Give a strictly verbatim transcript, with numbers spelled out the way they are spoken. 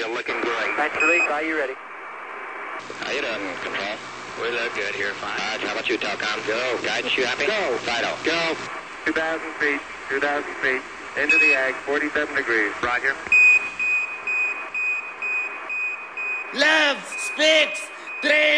You're looking great. That's three. Are you ready? How you doing, Control? We look good here, fine. Raj, how about you, Telcom? Go. Guidance, you happy? Go. Fido. Go. two thousand feet, two thousand feet, into the ag, forty-seven degrees. Roger. Love speaks three